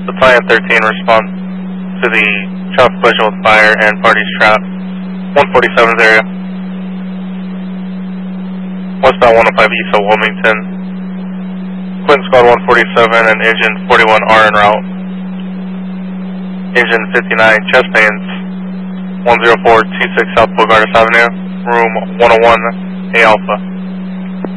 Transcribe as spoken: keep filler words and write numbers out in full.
Battalion thirteen response to the traffic collision with fire and parties trapped. one forty-seven's area. Westbound one oh five east of Wilmington. Quinton Squad one forty-seven and Engine forty-one are en route. Engine fifty-nine, chest pains. one oh four two six South Bogardus Avenue, room one oh one, A Alpha.